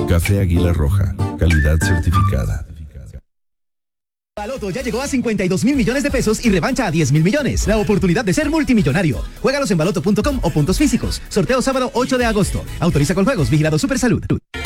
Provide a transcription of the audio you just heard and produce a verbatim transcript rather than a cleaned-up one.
Café Águila Roja, calidad certificada. Baloto ya llegó a cincuenta y dos mil millones de pesos y revancha a diez mil millones. La oportunidad de ser multimillonario. Juégalos en baloto punto com o puntos físicos. Sorteo sábado ocho de agosto. Autoriza con juegos. Vigilado Supersalud.